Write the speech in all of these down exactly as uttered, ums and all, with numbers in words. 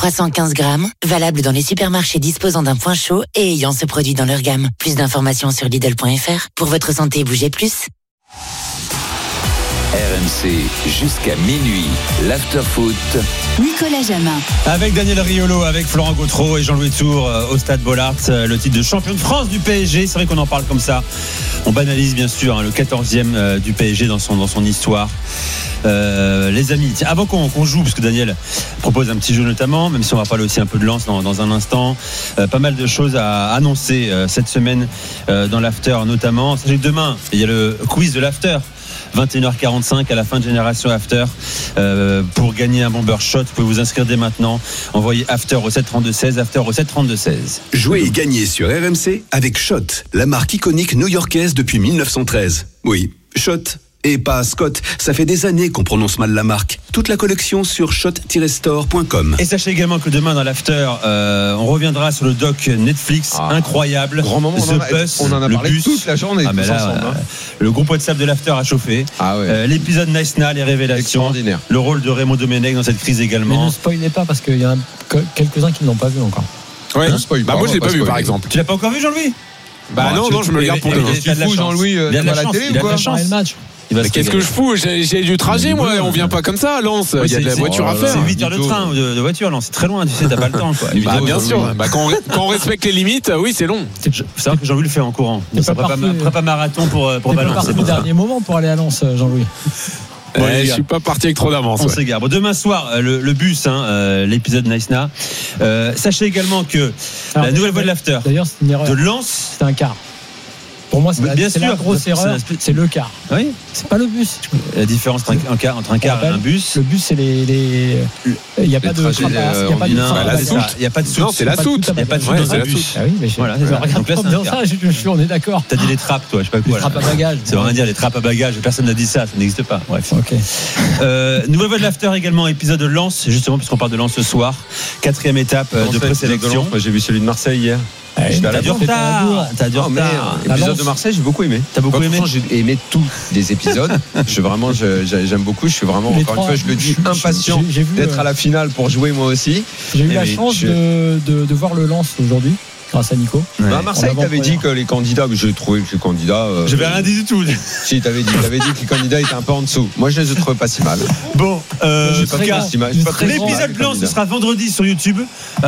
trois cent quinze grammes, valable dans les supermarchés disposant d'un point chaud et ayant ce produit dans leur gamme. Plus d'informations sur Lidl point F R. Pour votre santé, bougez plus. R M C jusqu'à minuit, l'after-foot. Nicolas Jamin. Avec Daniel Riolo, avec Florent Gautreau et Jean-Louis Tour euh, au Stade Bollaert, euh, le titre de champion de France du P S G. C'est vrai qu'on en parle comme ça. On banalise bien sûr hein, le quatorzième euh, du P S G dans son, dans son histoire. Euh, les amis, tiens, avant qu'on, qu'on joue, parce que Daniel propose un petit jeu notamment, même si on va parler aussi un peu de Lens dans, dans un instant, euh, pas mal de choses à annoncer euh, cette semaine euh, dans l'after notamment. Sachez que demain, il y a le quiz de l'after. vingt et une heures quarante-cinq à la fin de Génération After. Euh, pour gagner un bomber shot, vous pouvez vous inscrire dès maintenant. Envoyez After au sept trente-deux seize, After au sept trente-deux seize. Jouez et gagnez sur R M C avec Shot, la marque iconique new-yorkaise depuis dix-neuf cent treize. Oui, Shot. Et pas Scott, ça fait des années qu'on prononce mal la marque. Toute la collection sur shot tiret store point com. Et sachez également que demain dans l'after, euh, on reviendra sur le doc Netflix, ah, incroyable. Grand moment, The on en a, Bus, on en a le parlé bus. toute la journée. Ah, mais là, ensemble, hein. Le groupe WhatsApp de l'after a chauffé. Ah ouais. euh, l'épisode Naïsna, les révélations. Extraordinaire. Le rôle de Raymond Domenech dans cette crise également. Mais ne spoilez pas parce qu'il y en a quelques-uns qui ne l'ont pas vu encore. Ouais, hein bah moi je l'ai pas, pas vu par exemple. Tu l'as pas encore vu, Jean-Louis? Bah bon, non, non, je me le garde pour demain. Tu fous Jean-Louis euh, à la télé ou quoi? Le match. Mais qu'est-ce que je fous? J'ai, j'ai du trajet, moi. On vient pas comme ça à Lens. Il y a de la voiture à faire. C'est huit heures de train, de, de voiture, Lens. C'est très loin, tu sais, t'as pas le temps, quoi. Bah, bien sûr. Bah, quand, on, quand on respecte les limites, oui, c'est long. C'est vrai que Jean-Louis le fait en courant. Ça prépa, prépa marathon pour, pour Valence. C'est le dernier moment pour aller à Lens, Jean-Louis. Bon, ouais, je suis pas parti avec trop d'avance. On ouais. s'égare. Bon, demain soir, le, le bus, hein, euh, l'épisode Naïsna. Euh, sachez également que Alors, la nouvelle voie de l'after. D'ailleurs, c'est une erreur. De Lens. C'est un quart. Pour moi, c'est, la, bien c'est sûr, la grosse erreur. C'est, c'est le quart. Oui. C'est pas le bus. La différence entre un, un car, entre un car et un bus. Le bus, c'est les. les... Il n'y a, a pas de soute. Il n'y a pas de soute. Non, c'est la soute. Il n'y a pas de soute dans un bus. Ah oui, mais voilà, c'est ça. Donc là, c'est un car. Je suis, on est d'accord. T'as dit les trappes, toi, je sais pas quoi. Les trappes à bagages. Ça veut rien dire, les trappes à bagages. Personne n'a dit ça, ça n'existe pas. Bref. Ok. Euh, nouvelle voie de l'after également, épisode de Lens, justement, puisqu'on parle de Lens ce soir. Quatrième étape euh, de présélection. J'ai vu celui de Marseille hier. Ouais, t'as du retard. T'as du retard. L'épisode de Marseille, j'ai beaucoup aimé. T'as beaucoup aimé. J'ai aimé tous les épisodes. Je vraiment, je, j'aime beaucoup. Je suis vraiment encore une fois, je le dis, impatient d'être à la finale pour jouer moi aussi. J'ai eu la chance de, de, de voir le Lens aujourd'hui. Grâce à Nico. Ouais. Bah Marseille, t'avais dit que les candidats, j'ai trouvé que les candidats. Euh, je n'avais rien dit du tout. Si, t'avais dit, t'avais dit que les candidats étaient un peu en dessous. Moi, je les ai trouvés pas si mal. Bon, euh, pas cas, si mal, l'épisode blanc, ce sera vendredi sur YouTube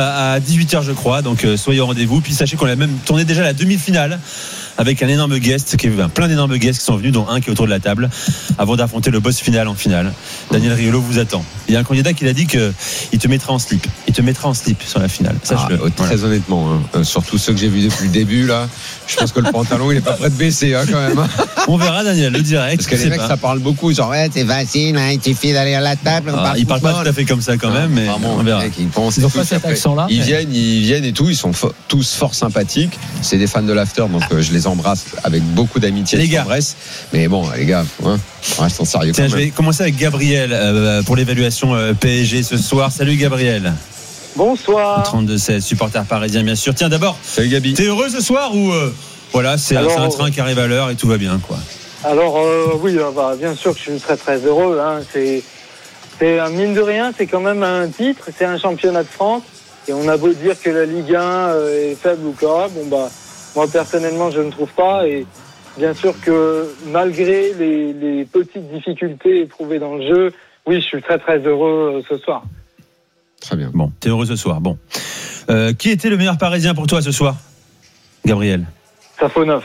à dix-huit heures, je crois. Donc, euh, soyez au rendez-vous. Puis sachez qu'on a même tourné déjà la demi-finale avec un énorme guest, qui est, plein d'énormes guests qui sont venus, dont un qui est autour de la table, avant d'affronter le boss final en finale. Daniel Riolo vous attend. Il y a un candidat qui a dit qu'il te mettra en slip. Il te mettra en slip sur la finale. Sache-le. Ah, très voilà. Honnêtement, hein, euh, surtout ceux que j'ai vus depuis le début, là, je pense que le pantalon, il est pas prêt de baisser, hein, quand même. On verra, Daniel, le direct. Parce que les mecs, pas. Ça parle beaucoup, genre, ouais, c'est facile, hein, il suffit d'aller à la table. Ah, il parle pas tout à fait comme ça, quand même, mais vraiment, on verra. Mec, ils pensent ils ont pas cet accent-là. Ils mais... viennent, ils viennent et tout, ils sont fo- tous fort sympathiques. C'est des fans de l'after, donc euh, je les embrasse avec beaucoup d'amitié. Les gars. Mais bon, les gars, hein, restons sérieux. Tiens, quand je même. vais commencer avec Gabriel euh, pour l'évaluation euh, P S G ce soir. Salut Gabriel. Bonsoir. trente-deux seize, supporter parisien, bien sûr. Tiens, d'abord, salut Gabi. T'es heureux ce soir ou euh, voilà, c'est, alors, c'est un train qui arrive à l'heure et tout va bien, quoi. Alors, euh, oui, euh, bah, bien sûr que je suis très très heureux. Hein. C'est, c'est un mine de rien, c'est quand même un titre, c'est un championnat de France. Et on a beau dire que la Ligue un euh, est faible ou quoi, bon bah, moi personnellement je ne trouve pas. Et bien sûr que malgré les, les petites difficultés éprouvées dans le jeu, oui, je suis très très heureux euh, ce soir. Très bien. Bon, t'es heureux ce soir. Bon, euh, qui était le meilleur Parisien pour toi ce soir, Gabriel? Safonov.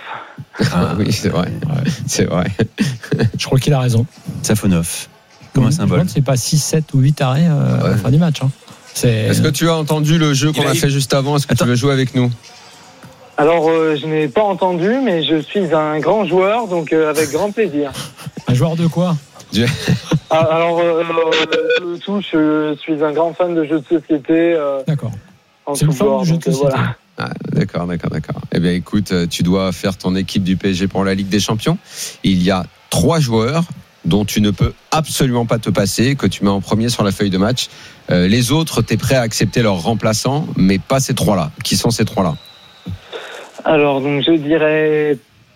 Ah oui, c'est vrai. Ouais, c'est vrai. Je crois qu'il a raison. Safonov, comme un symbole. Je pense que c'est pas six, sept ou huit arrêts euh, ouais. à la fin du match. Hein. C'est... Est-ce que tu as entendu le jeu qu'on a, a fait juste avant? Est-ce que Attends. tu veux jouer avec nous? Alors, euh, je n'ai pas entendu, mais je suis un grand joueur, donc euh, avec grand plaisir. Un joueur de quoi? ah, Alors, euh, euh, tout, je suis un grand fan de jeux de société. Euh, d'accord. C'est une forme de jeu de société. Voilà. Ah, d'accord, d'accord, d'accord. Eh bien, écoute, tu dois faire ton équipe du P S G pour la Ligue des Champions. Il y a trois joueurs dont tu ne peux absolument pas te passer, que tu mets en premier sur la feuille de match. Euh, les autres, tu es prêt à accepter leurs remplaçants, mais pas ces trois-là. Qui sont ces trois-là? Alors, donc, je dirais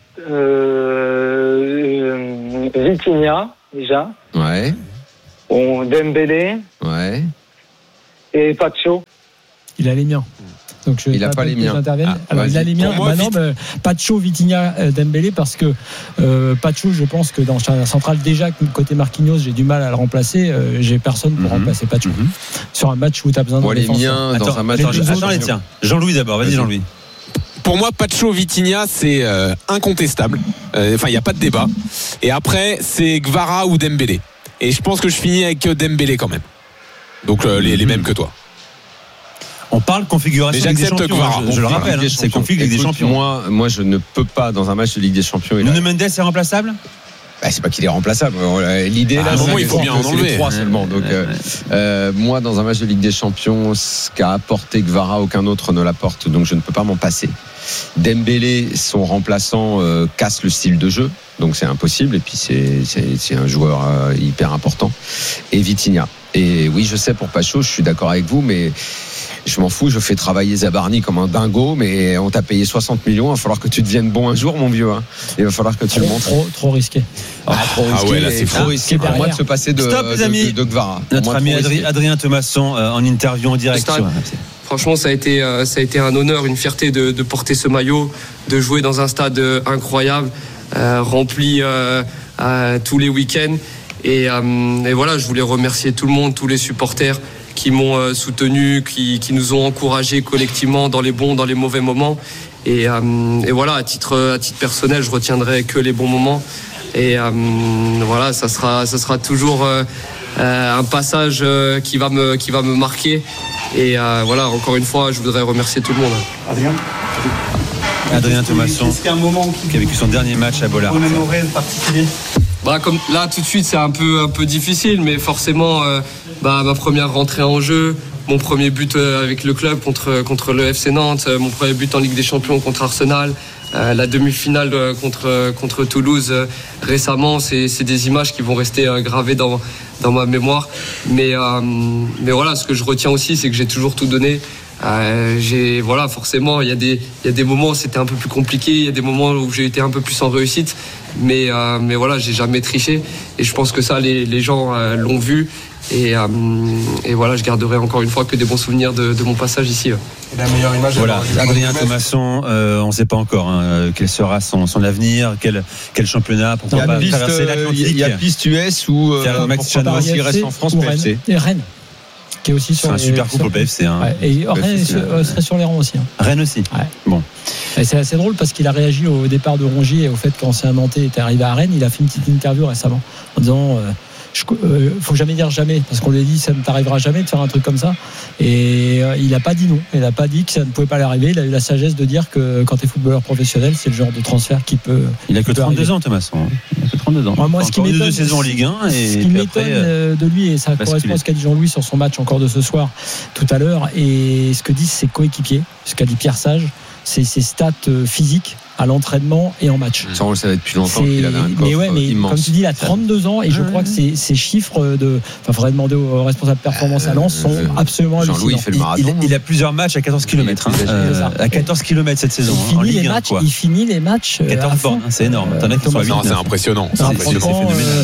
euh, Vitinha, déjà. Ouais. Bon, Dembélé. Ouais. et Pacho. Il a les miens. Donc je il n'a pas, pas les miens. Ah, Alors vas-y. il a les miens. Moi, bah non, bah, Pacho, Vitinha, euh, Dembélé, parce que euh, Pacho, je pense que dans la centrale, déjà côté Marquinhos, j'ai du mal à le remplacer. Euh, j'ai personne pour mm-hmm. remplacer Pacho mm-hmm. sur un match où tu as besoin de les miens attends, dans un match. Attends, attends, attends les tiens. Jean-Louis d'abord. Vas-y, Jean-Louis. Pour moi, Pacho, Vitinha, c'est euh, incontestable. Enfin, euh, il n'y a pas de débat. Et après, c'est Gvara ou Dembélé. Et je pense que je finis avec Dembélé quand même. Donc euh, les, les mêmes que toi. On parle configuration Ligue des Champions. Gvara, je, je le rappelle, hein, c'est config Ligue des Champions. Moi, moi, je ne peux pas dans un match de Ligue des Champions. Nuno Mendes est remplaçable ? Bah, c'est pas qu'il est remplaçable. L'idée à là, un moment, c'est il faut bien en enlever. trois seulement. Donc, euh, euh, moi, dans un match de Ligue des Champions, ce qu'a apporté Gvara, aucun autre ne l'apporte. Donc, je ne peux pas m'en passer. Dembélé, son remplaçant, euh, casse le style de jeu. Donc, c'est impossible. Et puis, c'est, c'est, c'est un joueur euh, hyper important. Et Vitinha. Et oui, je sais pour Pacho, je suis d'accord avec vous, mais je m'en fous, je fais travailler Zabarni comme un dingo, mais on t'a payé soixante millions, il va falloir que tu deviennes bon un jour, mon vieux. Hein. Il va falloir que tu trop, le montres. Trop, trop risqué. Ah, trop risqué. Ah ouais, là, c'est trop risqué pour moi de se passer de, Stop, les amis. de, de, de Gvara. Notre ami Adrien, Adrien Thomasson euh, en interview en direct. Sur... Franchement, ça a été, euh, ça a été un honneur, une fierté de, de porter ce maillot, de jouer dans un stade incroyable, euh, rempli euh, euh, tous les week-ends. Et, euh, et voilà, je voulais remercier tout le monde, tous les supporters qui m'ont euh, soutenu, qui, qui nous ont encouragés collectivement dans les bons, dans les mauvais moments. Et, euh, et voilà, à titre, à titre personnel, je retiendrai que les bons moments. Et euh, voilà, ça sera, ça sera toujours euh, euh, un passage euh, qui va me, qui va me marquer. Et euh, voilà, encore une fois, je voudrais remercier tout le monde. Adrien. Adrien Thomasson, est-ce qu'il y a un moment qui, qui a vécu son dernier match à Bollard. Vous mémorez en particulier? Bah, comme là tout de suite c'est un peu un peu difficile, mais forcément euh, bah, ma première rentrée en jeu, mon premier but euh, avec le club contre contre le F C Nantes, euh, mon premier but en Ligue des Champions contre Arsenal, euh, la demi-finale euh, contre contre Toulouse euh, récemment, c'est c'est des images qui vont rester euh, gravées dans dans ma mémoire. Mais euh, mais voilà, ce que je retiens aussi, c'est que j'ai toujours tout donné. Euh, j'ai voilà forcément il y a des il y a des moments où c'était un peu plus compliqué, il y a des moments où j'ai été un peu plus en réussite, mais euh, mais voilà, j'ai jamais triché et je pense que ça les les gens euh, l'ont vu et euh, et voilà, je garderai encore une fois que des bons souvenirs de, de mon passage ici. Ouais. Et la meilleure image. Voilà, Adrien Thomasson, euh, on ne sait pas encore hein, quel sera son son avenir, quel quel championnat, pourquoi pas piste, traverser l'Atlantique. Il y a piste U S ou euh, Max Chanois s'il reste en France, P F C. Et Rennes. Qui est aussi sur c'est un les, super coup pour le P F C. Hein. Ouais, et Rennes euh, serait sur les rangs aussi. Hein. Rennes aussi. Ouais. Bon. Et c'est assez drôle parce qu'il a réagi au départ de Rongier et au fait qu'ancien Nantais était arrivé à Rennes. Il a fait une petite interview récemment en disant euh, je, euh, faut jamais dire jamais, parce qu'on lui a dit ça ne t'arrivera jamais de faire un truc comme ça. Et euh, il n'a pas dit non. Il n'a pas dit que ça ne pouvait pas l'arriver. Il a eu la sagesse de dire que quand tu es footballeur professionnel, c'est le genre de transfert qui peut. Il a que trente-deux arriver. ans, Thomasson. Il a que trente-deux ans. Moi, moi ce qui m'étonne, deux saisons en Ligue un. Et ce qui m'étonne après, de lui, et ça correspond à ce qu'a dit Jean-Louis sur son match encore de ce soir, tout à l'heure, et ce que disent ses coéquipiers, ce qu'a dit Pierre Sage, c'est ses stats physiques à l'entraînement et en match. Ça, on le savait depuis longtemps c'est... qu'il avait un coffre mais ouais, mais immense. Comme tu dis, il a trente-deux ans et je crois que ces, ces chiffres de. Enfin, faudrait demander aux responsables performance à Lens sont euh, absolument hallucinants. Jean-Louis fait le marathon. Il, il, il a plusieurs matchs à quatorze kilomètres. Hein, euh, à quatorze kilomètres cette saison. Il hein, en finit, Ligue les un, matchs, quoi. il finit les matchs. quatorze bornes, c'est énorme. Euh, T'en as qui sont à huit, non, c'est impressionnant. C'est, c'est impressionnant. Euh,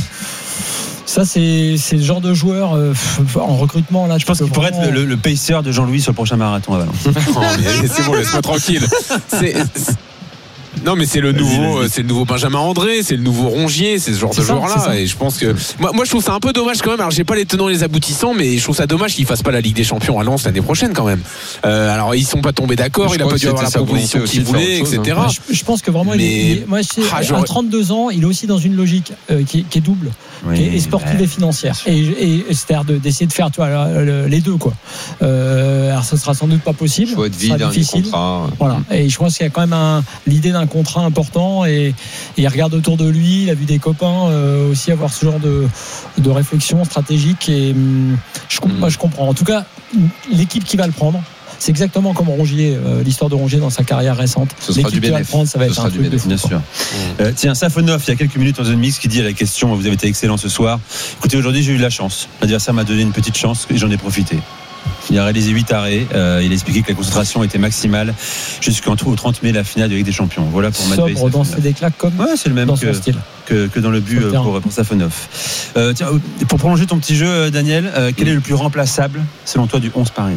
Ça, c'est, c'est le genre de joueur euh, en recrutement. Là, je pense qu'il pourrait vraiment... être le, le, le pacer de Jean-Louis sur le prochain marathon à Valence. Oh, mais c'est bon, laisse-moi tranquille. C'est, c'est... Non, mais c'est le nouveau, vas-y, vas-y. c'est le nouveau Benjamin André, c'est le nouveau Rongier, c'est ce genre c'est de joueur-là. Et je pense que moi, moi, je trouve ça un peu dommage quand même. Alors, j'ai pas les tenants et les aboutissants, mais je trouve ça dommage qu'ils fassent pas la Ligue des Champions à Lens l'année prochaine quand même. Euh, alors, ils sont pas tombés d'accord. Je il a pas dû avoir la proposition qu'il voulait, et cetera. Hein. Je, je pense que vraiment, mais... il est, il est, moi, ah, à trente-deux ans, il est aussi dans une logique euh, qui, est, qui est double, oui, qui est sportive ouais. et financière. Et, et, et c'est-à-dire de, d'essayer de faire, tu vois, les deux, quoi. Euh, alors, ce sera sans doute pas possible. Choix de vie, difficile. Contrat. Voilà. Et je pense qu'il y a quand même un, l'idée d'un contrat important. Et, et il regarde autour de lui, il a vu des copains euh, aussi avoir ce genre de, de réflexion stratégique et hum, je, mmh. moi je comprends. En tout cas, l'équipe qui va le prendre, c'est exactement comme Rongier, euh, l'histoire de Rongier dans sa carrière récente. Ce l'équipe qui va le prendre, ça va ce être un truc de fou. Bien sûr. Mmh. Euh, tiens, Safonov, il y a quelques minutes en zone mix, qui dit à la question, vous avez été excellent ce soir. Écoutez, aujourd'hui j'ai eu la chance. L'adversaire m'a donné une petite chance et j'en ai profité. Il a réalisé huit arrêts. Euh, il a expliqué que la concentration était maximale jusqu'en tout au trente mai, la finale de Ligue des Champions. Voilà pour Matvei. Sobre dans ses déclats comme ouais, c'est le même dans que, son style. Que, que dans le but le pour, pour Safonov. Euh, tiens, pour prolonger ton petit jeu, Daniel, euh, quel est le plus remplaçable selon toi du onze parisien?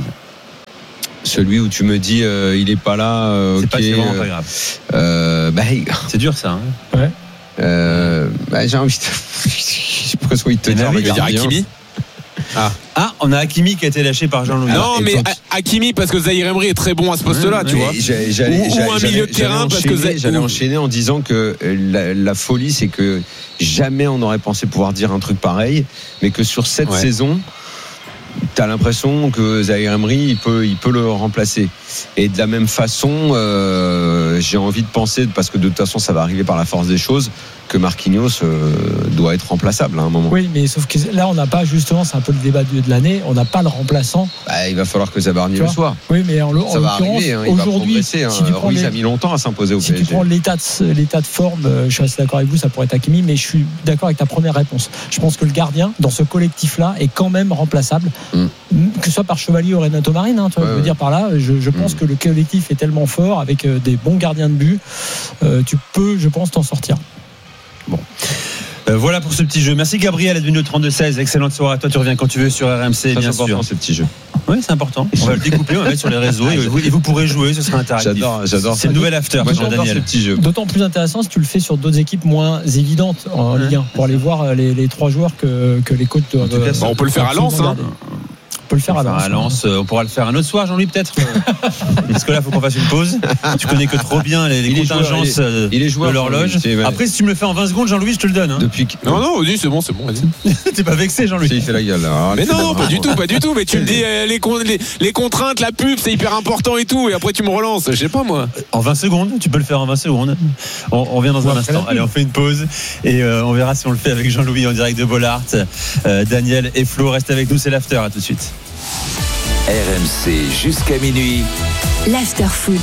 Celui où tu me dis euh, il est pas là. Euh, c'est okay, pas, c'est vraiment pas grave. Euh, bah, c'est dur ça. Hein ouais. Euh, bah, j'ai envie de. Je sais pas quoi il te dire. Il veut dire Hakimi. Ah. ah, on a Hakimi qui a été lâché par Jean-Louis. Non, mais donc... Hakimi parce que Zahir Emery est très bon à ce poste-là, ouais, tu vois. J'allais, j'allais, ou, j'allais, ou un milieu de terrain parce que Zahir... j'allais enchaîner en disant que la, la folie, c'est que jamais on n'aurait pensé pouvoir dire un truc pareil, mais que sur cette ouais. saison, t'as l'impression que Zahir Emery il peut, il peut le remplacer. Et de la même façon, euh, j'ai envie de penser, parce que de toute façon ça va arriver par la force des choses, que Marquinhos euh, doit être remplaçable à un moment. Oui, mais sauf que là on n'a pas, justement, c'est un peu le débat de l'année, on n'a pas le remplaçant. Bah, il va falloir que Zabarni le soit. Oui, mais en, en ça va arriver, hein, il aujourd'hui, va progresser. Hein. Si tu Ruiz les... a mis longtemps à s'imposer au si P S G. Si tu prends l'état de, l'état de forme, euh, je suis assez d'accord avec vous, ça pourrait être Hakimi, mais je suis d'accord avec ta première réponse. Je pense que le gardien, dans ce collectif-là, est quand même remplaçable, mm. que ce soit par Chevalier ou Renato Marine. Hein, tu vois, ouais, je veux ouais. dire par là, je, je pense mm. que le collectif est tellement fort, avec euh, des bons gardiens de but, euh, tu peux, je pense, t'en sortir. Bon. Euh, voilà pour ce petit jeu. Merci Gabriel, advenu au trente-deux seize. Excellente soirée à toi. Tu reviens quand tu veux sur R M C, ça, bien c'est important, sûr. Ce petit jeu. Oui, c'est important. On va le découper, on va le mettre sur les réseaux et vous, et vous pourrez jouer. Ce sera interactif. J'adore, j'adore. C'est le nouvel after. Moi, j'adore ce petit jeu. D'autant plus intéressant si tu le fais sur d'autres équipes moins évidentes en Ligue un, pour aller voir les, les trois joueurs que, que les coachs doivent. Bah, on peut le faire à Lens, hein. On peut le faire, on à, à Lens. On pourra le faire un autre soir, Jean-Louis, peut-être. Parce que là, il faut qu'on fasse une pause. Tu connais que trop bien les, les contingences joueur, il est, il est joueur, de l'horloge. Après, si tu me le fais en vingt secondes, Jean-Louis, je te le donne. Hein. Depuis que... Non, non, dis, c'est bon, c'est bon. T'es pas vexé, Jean-Louis. Il fait la gueule. Là. Mais non, pas du tout, pas du tout. Mais tu me dis euh, les, les, les contraintes, la pub, c'est hyper important et tout. Et après, tu me relances. Je sais pas, moi. En vingt secondes, tu peux le faire en vingt secondes. On, on revient dans un instant. Allez, on fait une pause et euh, on verra si on le fait avec Jean-Louis en direct de Bollard. Euh, Daniel et Flo restent avec nous. C'est l'after. À tout de suite. R M C jusqu'à minuit. L'after foot.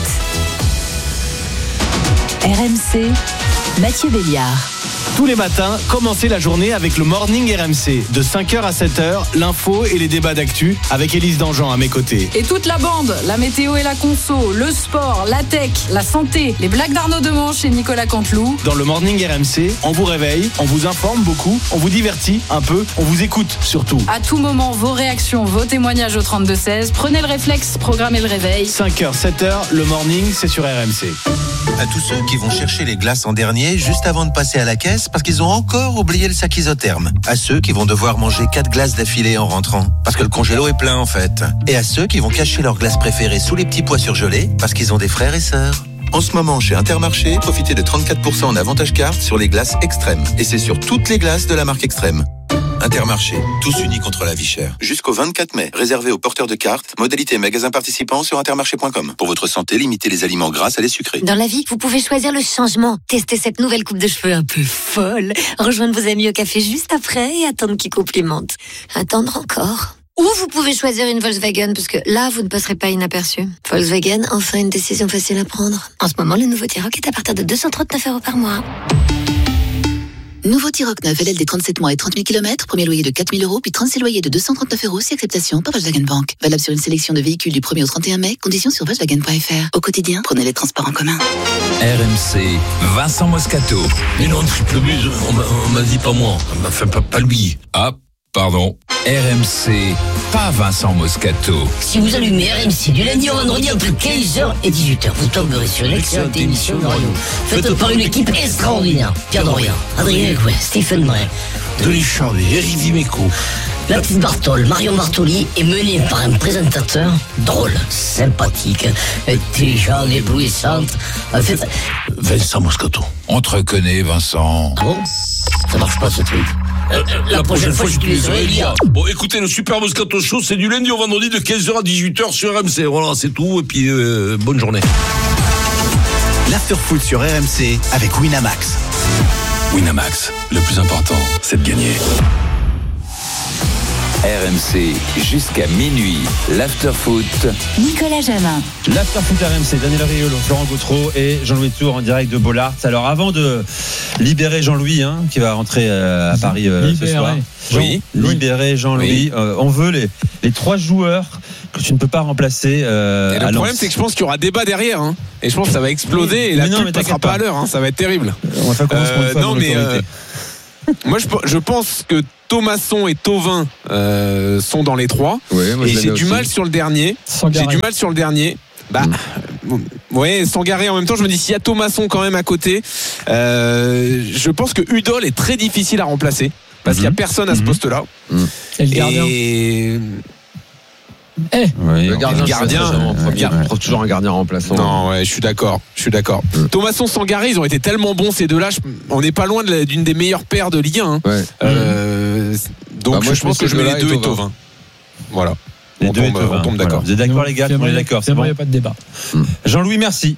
R M C, Mathieu Béliard. Tous les matins, commencez la journée avec le Morning R M C. De cinq heures à sept heures, l'info et les débats d'actu avec Élise Dangean à mes côtés. Et toute la bande, la météo et la conso, le sport, la tech, la santé, les blagues d'Arnaud Demanche et Nicolas Canteloup. Dans le Morning R M C, on vous réveille, on vous informe beaucoup, on vous divertit un peu, on vous écoute surtout. À tout moment, vos réactions, vos témoignages au trente-deux seize. Prenez le réflexe, programmez le réveil. cinq heures, sept heures, le Morning, c'est sur R M C. À tous ceux qui vont chercher les glaces en dernier, juste avant de passer à la caisse, parce qu'ils ont encore oublié le sac isotherme. À ceux qui vont devoir manger quatre glaces d'affilée en rentrant, parce que le congélo est plein en fait. Et à ceux qui vont cacher leurs glaces préférées sous les petits pois surgelés, parce qu'ils ont des frères et sœurs. En ce moment, chez Intermarché, profitez de trente-quatre pour cent en avantage carte sur les glaces Extrême. Et c'est sur toutes les glaces de la marque Extrême. Intermarché, tous unis contre la vie chère. Jusqu'au vingt-quatre mai, réservé aux porteurs de cartes, modalité magasin participant sur intermarché point com. Pour votre santé, limitez les aliments gras à les sucrés. Dans la vie, vous pouvez choisir le changement. Testez cette nouvelle coupe de cheveux un peu folle. Rejoindre vos amis au café juste après et attendre qu'ils complimentent. Attendre encore. Ou vous pouvez choisir une Volkswagen, parce que là, vous ne passerez pas inaperçu. Volkswagen, enfin une décision facile à prendre. En ce moment, le nouveau T-Roc est à partir de deux cent trente-neuf euros par mois. Nouveau T-Roc neuf L L D trente-sept mois et trente mille kilomètres, premier loyer de quatre mille euros, puis trente-six loyers de deux cent trente-neuf euros, si acceptation par Volkswagen Bank. Valable sur une sélection de véhicules du premier au trente et un mai, conditions sur Volkswagen point F R. Au quotidien, prenez les transports en commun. R M C, Vincent Moscato. Mais non, triple but, on m'a, on m'a dit pas moi, enfin pas, pas lui. Ah, pardon. R M C, pas Vincent Moscato. Si vous allumez R M C du lundi au vendredi entre quinze heures et dix-huit heures, vous tomberez sur une excellente émission de radio, faite par une équipe extraordinaire. Pierre Dorian, Adrien Gouin, Stephen Brun, Denis Charvet, Eric Dimeco, la petite Bartoli, Marion Bartoli est menée par un présentateur drôle, sympathique, intelligent, éblouissante. En fait, Vincent Moscato. On te reconnaît, Vincent. Ah bon? Ça marche pas ce truc. Euh, la, la prochaine, prochaine fois, j'utiliserai Elia. Bon, écoutez, le Super Moscato Show, c'est du lundi au vendredi de quinze heures à dix-huit heures sur R M C. Voilà, c'est tout. Et puis, euh, bonne journée. L'After Foot sur R M C avec Winamax. Winamax, le plus important, c'est de gagner. R M C jusqu'à minuit, l'Afterfoot. Nicolas Jamin. L'Afterfoot R M C, Daniel Riolo, Florent Gautreau et Jean-Louis Tour en direct de Bollard. Alors avant de libérer Jean-Louis, hein, qui va rentrer euh, à Paris euh, ce soir. Oui. Libérer Jean-Louis. Oui. Euh, on veut les, les trois joueurs que tu ne peux pas remplacer euh, et le à problème Lens. c'est que je pense qu'il y aura débat derrière hein. Et je pense que ça va exploser et la non, pub mais passera t'inquiète pas pas. à l'heure hein. Ça va être terrible. On va faire commencer pour une fois non avant mais l'autorité. euh, moi je, je pense que Thomasson et Thauvin euh, sont dans les trois Ouais, moi, et je j'ai l'avais du aussi. mal sur le dernier. Sangaré. J'ai du mal sur le dernier. Bah, mm. ouais, Sangaré en même temps. Je me dis s'il y a Thomasson quand même à côté, euh, je pense que Udol est très difficile à remplacer parce mm-hmm. qu'il y a personne à ce mm-hmm. poste-là. Mm. Et le gardien. Et Eh, oui, le gardien, le gardien en premier, on trouve toujours un gardien remplaçant. Non, ouais, je suis d'accord. Je suis d'accord. Mm. Thomasson, Sangaré, ils ont été tellement bons ces deux-là. Je, on n'est pas loin de la, d'une des meilleures paires de Ligue un. Hein. Ouais. Euh, donc bah, moi, je, je pense que je mets les deux et Thauvin. Voilà. Les on deux tombe, et Thauvin. on tombe d'accord. Voilà. Vous êtes d'accord les gars? On est d'accord. C'est bon, il n'y a pas de débat. Mm. Jean-Louis, merci.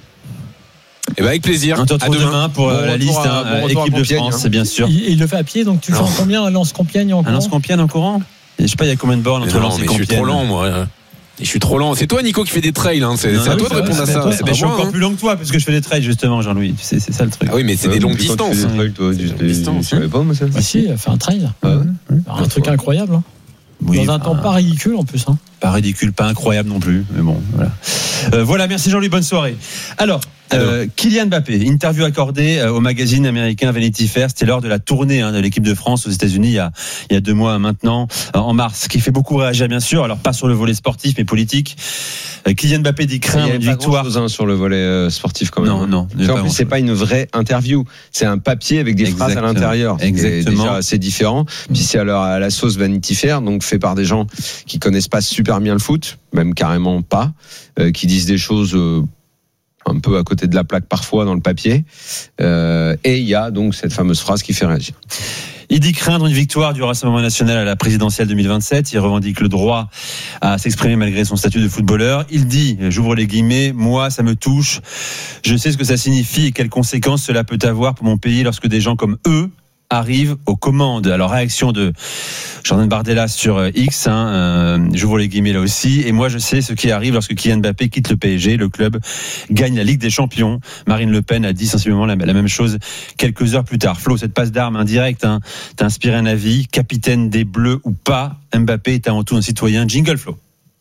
Et ben avec plaisir. On te retrouve demain. demain pour bon la liste à, hein, bon équipe de Compiègne, France, hein. bien sûr. Il, il le fait à pied, donc tu fais en combien un Lens-Compiègne en Un courant? Lens-Compiègne en courant? Je sais pas, il y a combien de bornes entre non, Lens et mais Compiègne? je suis trop lent moi. Je suis trop lent. C'est toi Nico qui fait des trails. Hein. C'est, non, c'est à oui, toi de répondre à ça. toi, C'est Mais pas je suis moi, encore hein. plus long que toi parce que je fais des trails justement, Jean-Louis. C'est, c'est ça le truc. Ah oui, mais c'est Ouais, des longues depuis quand tu distances. fais des trails, toi, du- des- Distances, Je savais pas, moi, ça. Bah si, elle fait un trail. Ah ouais. Un truc incroyable. Hein. Oui, Dans un bah, temps pas ridicule en plus. Hein. Pas ridicule, pas incroyable non plus. Mais bon, voilà. Euh, voilà, merci Jean-Louis, bonne soirée. Alors, euh, Kylian Mbappé, interview accordée euh, au magazine américain Vanity Fair. C'était lors de la tournée hein, de l'équipe de France aux États-Unis il y a, il y a deux mois maintenant, euh, en mars, qui fait beaucoup réagir bien sûr. Alors pas sur le volet sportif, mais politique. Euh, Kylian Mbappé dit Il craindre y a une pas victoire. grand-chose, hein, sur le volet euh, sportif quand même. Non, non. il y a En pas plus, c'est grand-chose. pas une vraie interview. C'est un papier avec des phrases à Exactement. l'intérieur. C'est Exactement. déjà assez différent. Puis c'est à la, à la sauce Vanity Fair, donc fait par des gens qui connaissent pas super bien le foot, même carrément pas, euh, qui disent des choses euh, un peu à côté de la plaque parfois dans le papier. Euh, et il y a donc cette fameuse phrase qui fait réagir. Il dit craindre une victoire du Rassemblement national à la présidentielle deux mille vingt-sept. Il revendique le droit à s'exprimer malgré son statut de footballeur. Il dit, j'ouvre les guillemets, moi, ça me touche. Je sais ce que ça signifie et quelles conséquences cela peut avoir pour mon pays lorsque des gens comme eux arrivent aux commandes. Alors, réaction de Jordan Bardella sur X, hein, euh, j'ouvre les guillemets là aussi, et moi je sais ce qui arrive lorsque Kylian Mbappé quitte le P S G, le club gagne la Ligue des Champions. Marine Le Pen a dit sensiblement la, la même chose quelques heures plus tard. Flo, cette passe d'armes indirecte hein, t'a inspiré un avis, capitaine des Bleus ou pas, Mbappé est avant tout un citoyen. Jingle Flo.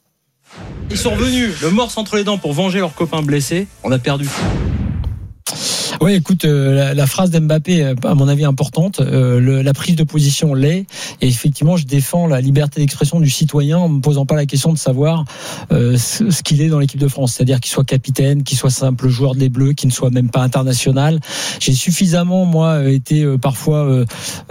Ils sont revenus le morse entre les dents pour venger leurs copains blessés, on a perdu. Oui, écoute, euh, la, la phrase d'Mbappé, à mon avis, importante. Euh, le, la prise de position l'est. Et effectivement, je défends la liberté d'expression du citoyen en me posant pas la question de savoir euh, ce, ce qu'il est dans l'équipe de France. C'est-à-dire qu'il soit capitaine, qu'il soit simple joueur des Bleus, qu'il ne soit même pas international. J'ai suffisamment, moi, été euh, parfois euh,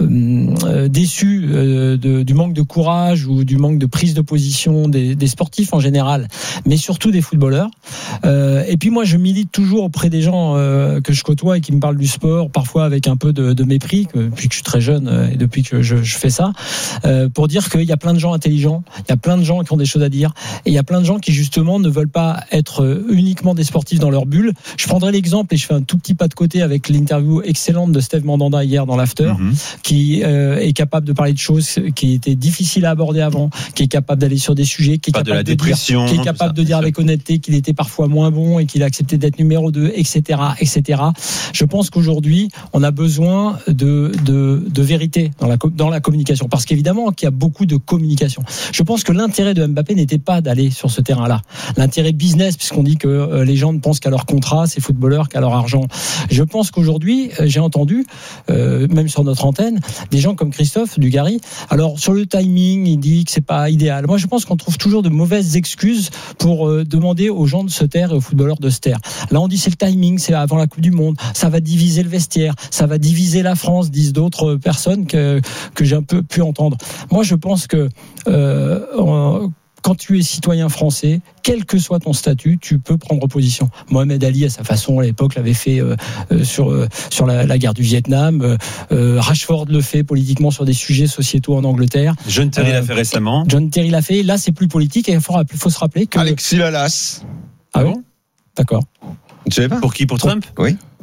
euh, déçu euh, de, du manque de courage ou du manque de prise de position des, des sportifs en général, mais surtout des footballeurs. Euh, et puis moi, je milite toujours auprès des gens euh, que je côtoie et qui me parlent du sport, parfois avec un peu de, de mépris, que, depuis que je suis très jeune euh, et depuis que je, je fais ça, euh, pour dire qu'il y a plein de gens intelligents, il y a plein de gens qui ont des choses à dire, et il y a plein de gens qui justement ne veulent pas être uniquement des sportifs dans leur bulle. Je prendrai l'exemple, et je fais un tout petit pas de côté avec l'interview excellente de Steve Mandanda hier dans l'After, mm-hmm. qui euh, est capable de parler de choses qui étaient difficiles à aborder avant, qui est capable d'aller sur des sujets, qui est pas capable de, la de dire, qui est capable ça, de dire avec honnêteté qu'il était parfois moins bon et qu'il a accepté d'être numéro deux, et cetera, et cetera. Je pense qu'aujourd'hui, on a besoin de, de, de vérité dans la, dans la communication. Parce qu'évidemment, qu'il y a beaucoup de communication. Je pense que l'intérêt de Mbappé n'était pas d'aller sur ce terrain-là. L'intérêt business, puisqu'on dit que euh, les gens ne pensent qu'à leur contrat, ces footballeurs, qu'à leur argent. Je pense qu'aujourd'hui, euh, j'ai entendu, euh, même sur notre antenne, des gens comme Christophe Dugarry. Alors, sur le timing, il dit que c'est pas idéal. Moi, je pense qu'on trouve toujours de mauvaises excuses pour euh, demander aux gens de se taire et aux footballeurs de se taire. Là, on dit c'est le timing, c'est avant la Coupe du Monde. Ça va diviser le vestiaire, ça va diviser la France, disent d'autres personnes que que j'ai un peu pu entendre. Moi, je pense que euh, on, quand tu es citoyen français, quel que soit ton statut, tu peux prendre position. Mohamed Ali, à sa façon, à l'époque, l'avait fait euh, sur euh, sur la, la guerre du Vietnam. Euh, Rashford le fait politiquement sur des sujets sociétaux en Angleterre. John Terry euh, l'a fait récemment. John Terry l'a fait. Là, c'est plus politique et il faut, faut se rappeler que Alexis Lalas. Ah bon ? D'accord. Tu savais pas ? Pour qui ? Pour Trump ? Oui.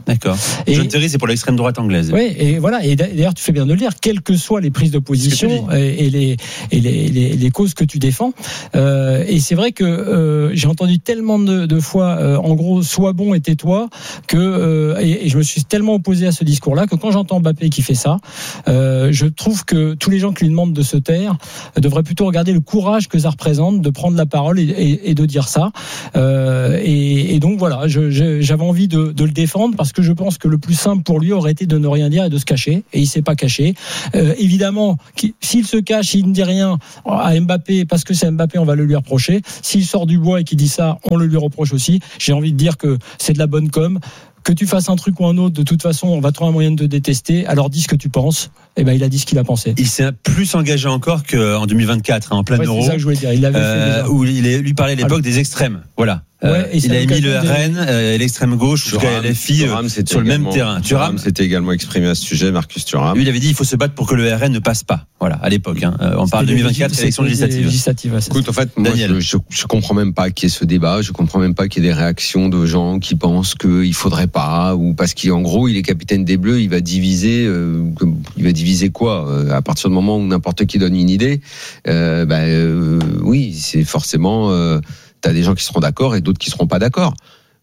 D'accord. Et John Terry, c'est pour l'extrême droite anglaise. Oui, et voilà. Et d'ailleurs, tu fais bien de le dire, quelles que soient les prises de position et, et, les, et les, les, les causes que tu défends. Euh, et c'est vrai que euh, j'ai entendu tellement de, de fois, euh, en gros, sois bon et tais-toi, que euh, et, et je me suis tellement opposé à ce discours-là que quand j'entends Mbappé qui fait ça, euh, je trouve que tous les gens qui lui demandent de se taire devraient plutôt regarder le courage que ça représente de prendre la parole et, et, et de dire ça. Euh, et, et donc voilà, je, je, j'avais envie de, de le défendre parce que je pense que le plus simple pour lui aurait été de ne rien dire et de se cacher. Et il s'est pas caché. Euh, évidemment, s'il se cache, il ne dit rien à Mbappé parce que c'est Mbappé, on va le lui reprocher. S'il sort du bois et qu'il dit ça, on le lui reproche aussi. J'ai envie de dire que c'est de la bonne com. Que tu fasses un truc ou un autre, de toute façon, on va trouver un moyen de te détester. Alors dis ce que tu penses. Et ben il a dit ce qu'il a pensé. Il s'est plus engagé encore qu'en deux mille vingt-quatre, hein, en plein ouais, euro. C'est ça que je voulais dire. Il l'avait euh, fait déjà. Où il lui parlait à l'époque Alors, des extrêmes. Voilà. Ouais, euh, il a mis le R N et euh, l'extrême gauche jusqu'à L F I Thuram, sur le même terrain. Thuram s'était également exprimé à ce sujet, Marcus Thuram. Lui, il avait dit il faut se battre pour que le R N ne passe pas. Voilà, à l'époque. Hein. On parle de deux mille vingt-quatre, élection législative. législative ouais, Écoute, en fait, moi, je, je, je comprends même pas qu'il y ait ce débat. Je comprends même pas qu'il y ait des réactions de gens qui pensent qu'il faudrait pas, ou parce qu'en gros, il est capitaine des Bleus, il va diviser. Euh, il va diviser quoi euh, À partir du moment où n'importe qui donne une idée, euh, bah, euh, oui, c'est forcément. Euh, T'as des gens qui seront d'accord et d'autres qui seront pas d'accord.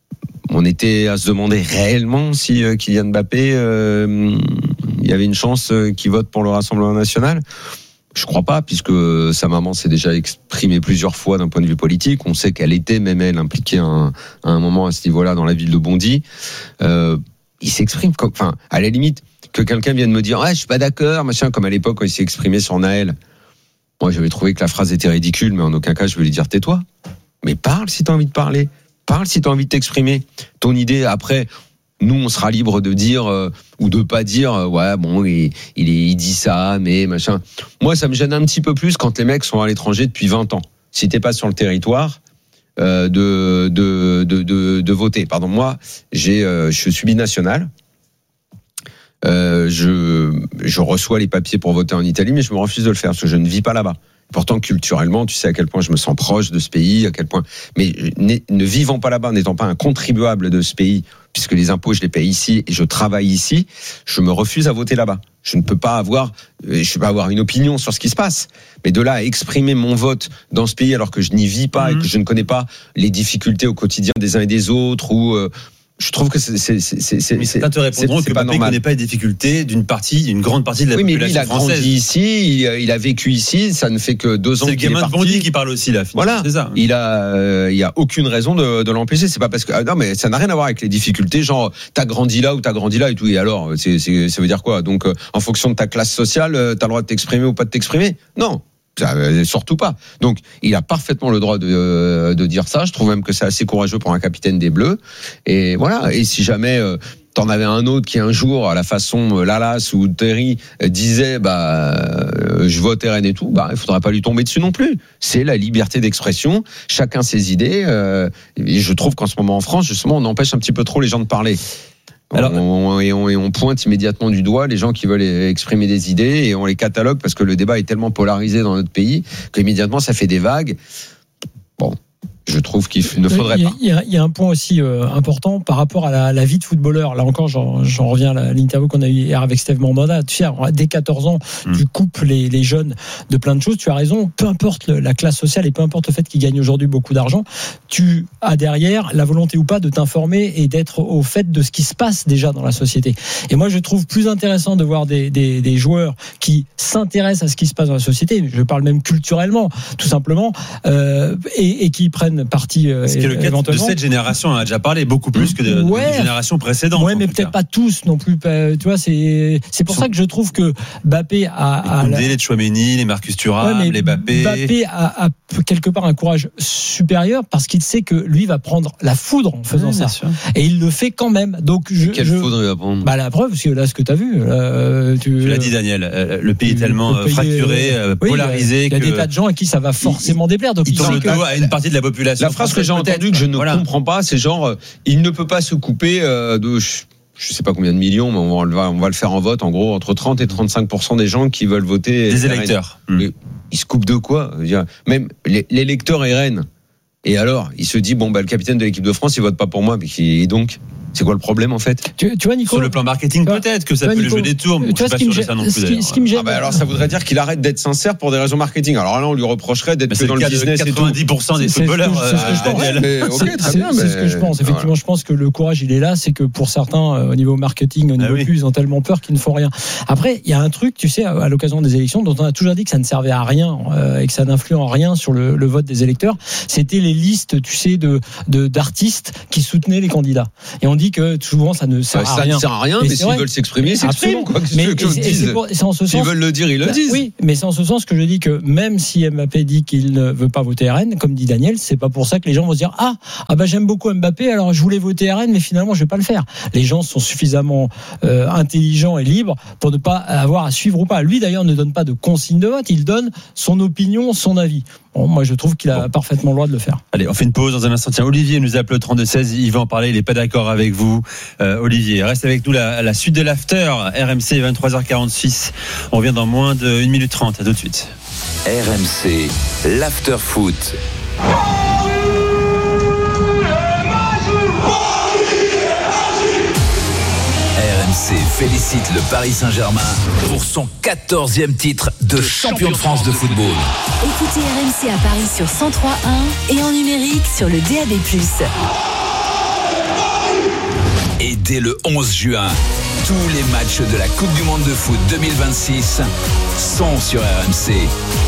On était à se demander réellement si euh, Kylian Mbappé, euh, il y avait une chance euh, qu'il vote pour le Rassemblement national. Je crois pas, puisque sa maman s'est déjà exprimée plusieurs fois d'un point de vue politique. On sait qu'elle était même elle impliquée à un, à un moment à ce niveau-là dans la ville de Bondy. Euh, il s'exprime comme, enfin, à la limite que quelqu'un vienne me dire, ah, je suis pas d'accord, machin, comme à l'époque quand il s'est exprimé sur Naël. Moi, j'avais trouvé que la phrase était ridicule, mais en aucun cas je vais lui dire tais-toi. Mais parle si tu as envie de parler. Parle si tu as envie de t'exprimer. Ton idée, après, nous, on sera libre de dire euh, ou de pas dire, euh, ouais, bon, il, il, il dit ça, mais machin. Moi, ça me gêne un petit peu plus quand les mecs sont à l'étranger depuis vingt ans. Si t'es pas sur le territoire, euh, de, de, de, de, de voter. Pardon, moi, j'ai, euh, je suis binational. Euh, je, je reçois les papiers pour voter en Italie, mais je me refuse de le faire parce que je ne vis pas là-bas. Pourtant, culturellement, tu sais à quel point je me sens proche de ce pays, à quel point. Mais ne vivant pas là-bas, n'étant pas un contribuable de ce pays, puisque les impôts, je les paye ici et je travaille ici, je me refuse à voter là-bas. Je ne peux pas avoir, je peux pas avoir une opinion sur ce qui se passe. Mais de là à exprimer mon vote dans ce pays alors que je n'y vis pas mmh. et que je ne connais pas les difficultés au quotidien des uns et des autres, ou euh, je trouve que c'est c'est c'est c'est mais certains te répondront que Mbappé ne connaît pas les difficultés d'une partie, d'une grande partie de la oui, population française. Oui, mais lui, il a grandi ici, il, il a vécu ici, ça ne fait que deux ans qu'il est parti. C'est le gamin de Bondy qui parle aussi là. Voilà, c'est ça. Il a, euh, il y a aucune raison de, de l'empêcher. C'est pas parce que ah, non, mais ça n'a rien à voir avec les difficultés. Genre, t'as grandi là ou t'as grandi là et tout. Et alors, c'est, c'est, ça veut dire quoi? Donc, euh, en fonction de ta classe sociale, euh, t'as le droit de t'exprimer ou pas de t'exprimer? Non. Surtout pas. Donc, il a parfaitement le droit de, de dire ça. Je trouve même que c'est assez courageux pour un capitaine des Bleus. Et voilà. Et si jamais euh, t'en avais un autre qui un jour, à la façon Lalas ou Terry, disait bah euh, je vote R N et tout, bah il faudrait pas lui tomber dessus non plus. C'est la liberté d'expression. Chacun ses idées. Euh, et je trouve qu'en ce moment en France, justement, on empêche un petit peu trop les gens de parler. Alors, on, et, on, et on pointe immédiatement du doigt les gens qui veulent exprimer des idées et on les catalogue parce que le débat est tellement polarisé dans notre pays qu'immédiatement ça fait des vagues. Bon, je trouve qu'il ne faudrait pas. Il y a, il y a un point aussi euh, important par rapport à la, la vie de footballeur. Là encore, j'en, j'en reviens à l'interview qu'on a eue hier avec Steve Mandanda. Tu sais, dès quatorze ans, mmh. tu coupes les, les jeunes de plein de choses. Tu as raison, peu importe le, la classe sociale et peu importe le fait qu'ils gagnent aujourd'hui beaucoup d'argent, tu as derrière la volonté ou pas de t'informer et d'être au fait de ce qui se passe déjà dans la société. Et moi, je trouve plus intéressant de voir des, des, des joueurs qui s'intéressent à ce qui se passe dans la société. Je parle même culturellement, tout simplement, euh, et, et qui prennent partie. Euh, Parce que le cas de cette génération a déjà parlé beaucoup plus que de, ouais, de générations précédentes. Ouais, mais peut-être pas tous non plus. Tu vois, c'est c'est pour Son... ça que je trouve que Mbappé a. Les Koundé, la... les Chouameni, les Marcus Thuram, ouais, les Mbappé. Mbappé a, a quelque part un courage supérieur parce qu'il sait que lui va prendre la foudre en faisant ouais, ça, et il le fait quand même. Donc je. Quelle je... foudre il va prendre? Bah la preuve, parce que là, ce que t'as vu, là, tu. Tu l'as dit, Daniel. Le pays est tellement pays, fracturé, euh, polarisé. Il y a que... des tas de gens à qui ça va forcément il, déplaire. Donc il tourne le dos à une partie de la population. La phrase que j'ai entendue que je ne voilà. comprends pas, c'est genre euh, il ne peut pas se couper euh, de je, je sais pas combien de millions, mais on va, on va le faire en vote en gros entre trente et trente-cinq pour cent des gens qui veulent voter des électeurs. Mmh. Ils se coupent de quoi? Même l'électeur R N Et alors, il se dit, bon, bah, le capitaine de l'équipe de France, il vote pas pour moi, mais qui, et donc, c'est quoi le problème en fait? tu, tu vois, Nico, sur le plan marketing, peut-être que ça peut Nico, le jouer des tours, mais je suis pas sûr de ça non plus. Ce qui, ce qui me gêne, ah bah alors ça voudrait dire qu'il arrête d'être sincère pour des raisons marketing. Alors là, on lui reprocherait d'être que dans le business. quatre-vingt-dix pour cent des footballeurs. C'est ce que je pense. Effectivement, je pense que le courage, il est là. C'est que pour certains, au niveau marketing, au niveau plus, ils ont tellement peur qu'ils ne font rien. Après, il y a un truc, tu sais, à l'occasion des élections, dont on a toujours dit que ça ne servait à rien et que ça n'influait en rien sur le, le vote des électeurs. C'était les listes, tu sais, de, de d'artistes qui soutenaient les candidats. Et on dit que souvent ça ne sert bah, à ça rien. Ça ne sert à rien, mais, mais s'ils veulent s'exprimer, ils s'expriment. Quoi, mais et, et c'est pour, c'est en ce s'ils sens, veulent le dire, ils le disent. Oui, mais c'est en ce sens que je dis que même si Mbappé dit qu'il ne veut pas voter R N, comme dit Daniel, c'est pas pour ça que les gens vont se dire ah ah bah j'aime beaucoup Mbappé, alors je voulais voter R N, mais finalement je vais pas le faire. Les gens sont suffisamment euh, intelligents et libres pour ne pas avoir à suivre ou pas. Lui d'ailleurs ne donne pas de consigne de vote, il donne son opinion, son avis. Bon, moi je trouve qu'il a bon. parfaitement le droit de le faire. Allez, on fait une pause dans un instant. Tiens, Olivier nous appelle au trente-deux seize, il va en parler, il n'est pas d'accord avec vous. Euh, Olivier, reste avec nous la, la suite de l'after. R M C, vingt-trois heures quarante-six. On revient dans moins de une minute trente. À tout de suite. R M C, l'after foot. R M C félicite le Paris Saint-Germain pour son quatorzième titre de champion de France de football. Écoutez R M C à Paris sur cent trois virgule un et en numérique sur le D A B plus. Et dès le onze juin, tous les matchs de la Coupe du Monde de foot deux mille vingt-six sont sur R M C.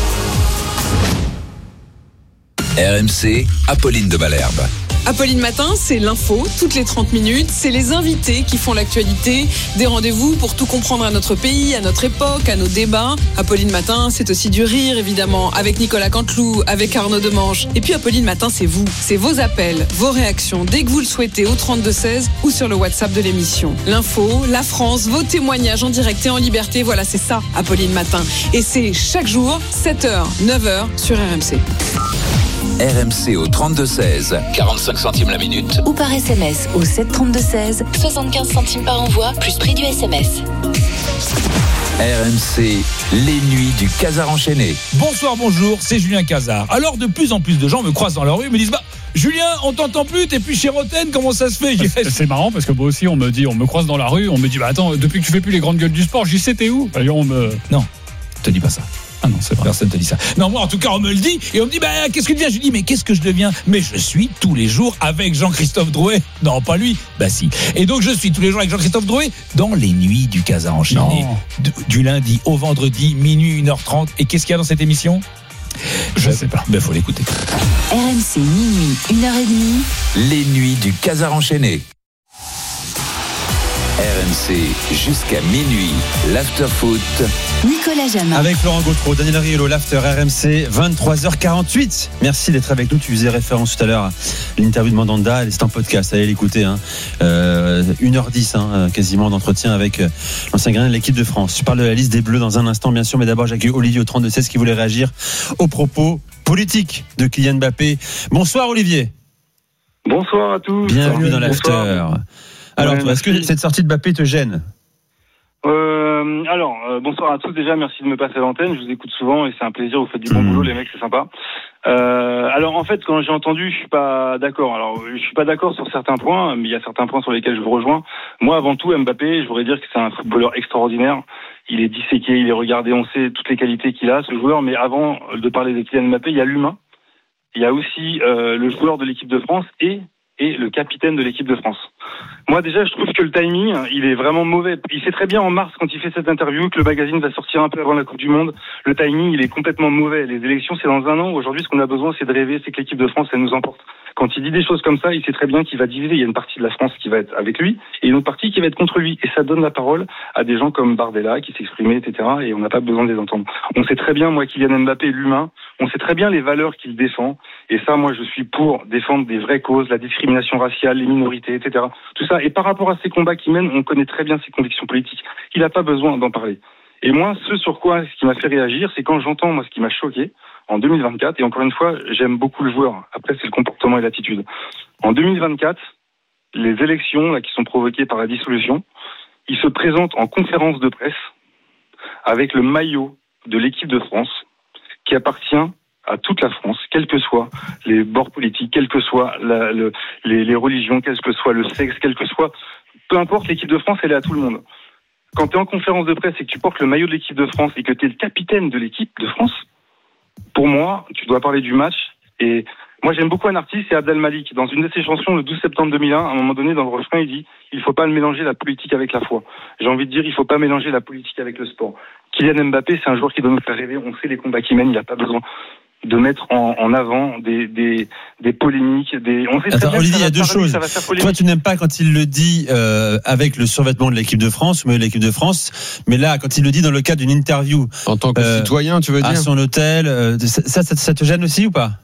R M C, Apolline de Malherbe. Apolline Matin, c'est l'info, toutes les trente minutes, c'est les invités qui font l'actualité, des rendez-vous pour tout comprendre à notre pays, à notre époque, à nos débats. Apolline Matin, c'est aussi du rire évidemment, avec Nicolas Canteloup, avec Arnaud Demanche. Et puis Apolline Matin, c'est vous, c'est vos appels, vos réactions, dès que vous le souhaitez au trente-deux seize ou sur le WhatsApp de l'émission. L'info, la France, vos témoignages en direct et en liberté, voilà c'est ça Apolline Matin. Et c'est chaque jour, sept heures, neuf heures sur R M C. R M C au trente-deux seize, quarante-cinq centimes la minute. Ou par S M S au sept trente-deux seize, soixante-quinze centimes par envoi, plus prix du S M S. R M C, les nuits du Casar enchaîné. Bonsoir, bonjour, c'est Julien Casar. Alors de plus en plus de gens me croisent dans la rue et me disent bah Julien, on t'entend plus, t'es plus chez Roten, comment ça se fait? C'est marrant parce que moi aussi on me dit, on me croise dans la rue, on me dit bah attends, depuis que tu fais plus les grandes gueules du sport, j'y sais t'es où? D'ailleurs on me non, te dis pas ça. Ah non, c'est vrai. Personne te dit ça. Non, moi, en tout cas, on me le dit. Et on me dit, bah, qu'est-ce que tu deviens? Je lui dis, mais qu'est-ce que je deviens? Mais je suis tous les jours avec Jean-Christophe Drouet. Non, pas lui. Bah, si. Et donc, je suis tous les jours avec Jean-Christophe Drouet dans les nuits du Casar enchaîné. Du, du lundi au vendredi, minuit, une heure trente. Et qu'est-ce qu'il y a dans cette émission? Je ne sais pas. Ben, faut l'écouter. R M C, minuit, une heure trente. Les nuits du Casar enchaîné. R M C jusqu'à minuit, l'after foot. Nicolas Jamin. Avec Florent Gautreau, Daniel Riolo, l'after R M C, vingt-trois heures quarante-huit. Merci d'être avec nous. Tu faisais référence tout à l'heure à l'interview de Mandanda. C'est en podcast, allez l'écouter. Hein. Euh, une heure dix, hein, quasiment d'entretien avec l'ancien gardien de l'équipe de France. Je parle de la liste des Bleus dans un instant, bien sûr, mais d'abord j'accueille Olivier au trente-deux seize qui voulait réagir aux propos politiques de Kylian Mbappé. Bonsoir Olivier. Bonsoir à tous. Bienvenue dans l'after. Alors, ouais, est-ce que cette sortie de Mbappé te gêne? euh, Alors, euh, bonsoir à tous. Déjà, merci de me passer à l'antenne. Je vous écoute souvent et c'est un plaisir. Vous faites du bon mmh. boulot, les mecs, c'est sympa. Euh, alors, en fait, quand j'ai entendu, je suis pas d'accord. Alors, je suis pas d'accord sur certains points, mais il y a certains points sur lesquels je vous rejoins. Moi, avant tout, Mbappé, je voudrais dire que c'est un footballeur extraordinaire. Il est disséqué, il est regardé. On sait toutes les qualités qu'il a, ce joueur. Mais avant de parler de Kylian Mbappé, il y a l'humain. Il y a aussi euh, le joueur de l'équipe de France et et le capitaine de l'équipe de France. Moi, déjà, je trouve que le timing, il est vraiment mauvais. Il sait très bien en mars, quand il fait cette interview, que le magazine va sortir un peu avant la Coupe du Monde. Le timing, il est complètement mauvais. Les élections, c'est dans un an. Aujourd'hui, ce qu'on a besoin, c'est de rêver, c'est que l'équipe de France, elle nous emporte. Quand il dit des choses comme ça, il sait très bien qu'il va diviser. Il y a une partie de la France qui va être avec lui et une autre partie qui va être contre lui. Et ça donne la parole à des gens comme Bardella qui s'exprimaient, et cetera. Et on n'a pas besoin de les entendre. On sait très bien, moi, Kylian Mbappé est l'humain. On sait très bien les valeurs qu'il défend. Et ça, moi, je suis pour défendre des vraies causes, la discrimination raciale, les minorités, et cetera. Tout ça. Et par rapport à ces combats qu'il mène, on connaît très bien ses convictions politiques. Il n'a pas besoin d'en parler. Et moi, ce sur quoi, ce qui m'a fait réagir, c'est quand j'entends, moi, ce qui m'a choqué, en deux mille vingt-quatre, et encore une fois, j'aime beaucoup le joueur. Après, c'est le comportement et l'attitude. En deux mille vingt-quatre, les élections là, qui sont provoquées par la dissolution, il se présente en conférence de presse avec le maillot de l'équipe de France qui appartient à toute la France, quels que soient les bords politiques, quels que soient la, le, les, les religions, quel que soit le sexe, quel que soit, peu importe, l'équipe de France, elle est à tout le monde. Quand tu es en conférence de presse et que tu portes le maillot de l'équipe de France et que tu es le capitaine de l'équipe de France, pour moi, tu dois parler du match. Et moi, j'aime beaucoup un artiste, c'est Abdel Malik. Dans une de ses chansons, le douze septembre deux mille un, à un moment donné, dans le refrain, il dit « Il faut pas mélanger la politique avec la foi ». J'ai envie de dire « Il faut pas mélanger la politique avec le sport ». Kylian Mbappé, c'est un joueur qui doit nous faire rêver. On sait les combats qu'il mène, il n'a pas besoin de mettre en, en avant des, des, des polémiques. Des... On sait Attends, Olivier, il y a deux choses. Toi, Toi, tu n'aimes pas quand il le dit euh, avec le survêtement de l'équipe de France, mais l'équipe de France. Mais là, quand il le dit dans le cadre d'une interview, en tant que euh, citoyen, tu veux dire, à son hôtel, euh, ça, ça, ça te gêne aussi ou pas?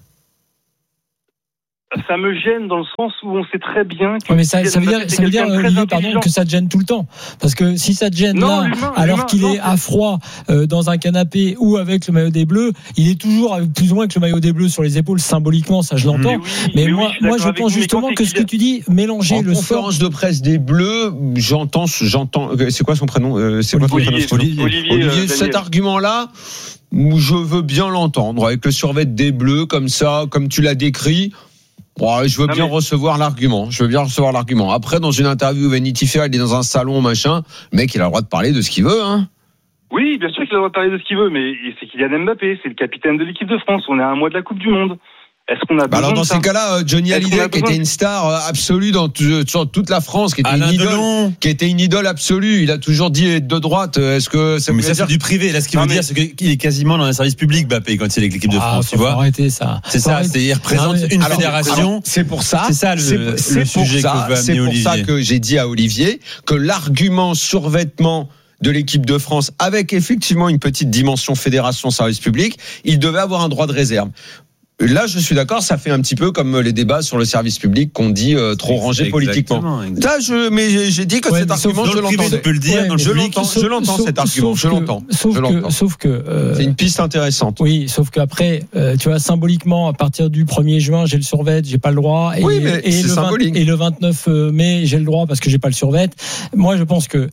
Ça me gêne dans le sens où on sait très bien que. Ouais, mais ça, ça veut dire, ça veut dire Olivier, pardon, que ça te gêne tout le temps. Parce que si ça te gêne non, là, l'humain, alors l'humain, qu'il non, est à froid euh, dans un canapé ou avec le maillot des Bleus, il est toujours avec, plus ou moins avec le maillot des Bleus sur les épaules symboliquement, ça je l'entends. Mais, oui, mais, mais moi, oui, je, moi je pense justement que ce que tu dis, mélanger en le conférence sport... de presse des Bleus, j'entends, j'entends. C'est quoi son prénom euh, C'est quoi ton prénom Olivier. Olivier, Olivier euh, cet argument-là, je veux bien l'entendre avec le survêt des Bleus comme ça, comme tu l'as décrit. Ouais, je veux non bien mais... recevoir l'argument. Je veux bien recevoir l'argument. Après, dans une interview, Vanity Fair, il est dans un salon, machin. Le mec, il a le droit de parler de ce qu'il veut, hein. Oui, bien sûr qu'il a le droit de parler de ce qu'il veut, mais c'est Kylian Mbappé, c'est le capitaine de l'équipe de France. On est à un mois de la Coupe du Monde. Est-ce qu'on a bah besoin alors dans de ces ça cas-là, Johnny Hallyday, qui était une star absolue dans sur toute la France, qui était Alain une idole, Delon. qui était une idole absolue, il a toujours dit de droite. Est-ce que ça mais ça c'est du privé. Là, ce qu'il veut mais... dire, c'est qu'il est quasiment dans un service public, Mbappé, quand il est avec l'équipe de France. Ah, tu vois arrêter ça. C'est ça. C'est il représente une alors, fédération. Alors, c'est pour ça. C'est ça le, c'est, le c'est sujet pour ça, que veut c'est amener pour Olivier. ça que j'ai dit à Olivier que l'argument survêtement de l'équipe de France, avec effectivement une petite dimension fédération service public, il devait avoir un droit de réserve. Là, je suis d'accord, ça fait un petit peu comme les débats sur le service public qu'on dit euh, trop rangé politiquement. Là, je, mais j'ai, j'ai dit que ouais, cet argument, je l'entends. Tu peux le dire, ouais, je l'entends, je l'entends cet argument, je l'entends. Sauf je l'entends. que, sauf que, euh, c'est une piste intéressante. Oui, sauf qu'après, euh, tu vois, symboliquement, à partir du premier juin, j'ai le survêt, j'ai pas le droit. Et, oui, mais et, c'est le symbolique. vingt, et le vingt-neuf mai, j'ai le droit parce que j'ai pas le survêt. Moi, je pense que